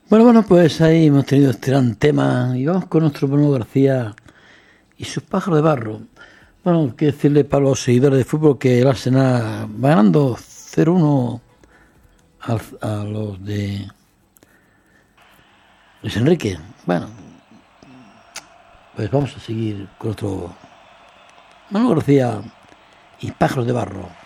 Bueno, pues ahí hemos tenido este gran tema y vamos con nuestro Bruno García y sus pájaros de barro. Bueno, quiero decirle para los seguidores de fútbol que el Arsenal va ganando 0-1 a los de Luis Enrique. Bueno, pues vamos a seguir con otro Bruno García y pájaros de barro.